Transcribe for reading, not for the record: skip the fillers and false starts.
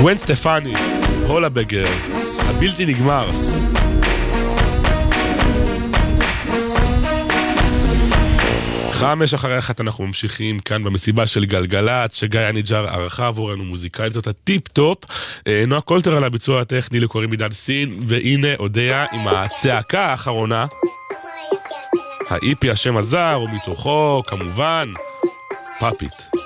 גוון סטפני, הולבגר, הבלתי נגמר. 5:01 אנחנו ממשיכים כאן במסיבה של גלגלת, שגיא אניג'ר ערכה עבורנו מוזיקלית אותה טיפ-טופ. נועה קולטר על הביצוע הטכני, לקוראים עידן סין, והנה אודיה עם הצעקה האחרונה. האיפי השם הזר, ומתוכו כמובן פאפיט.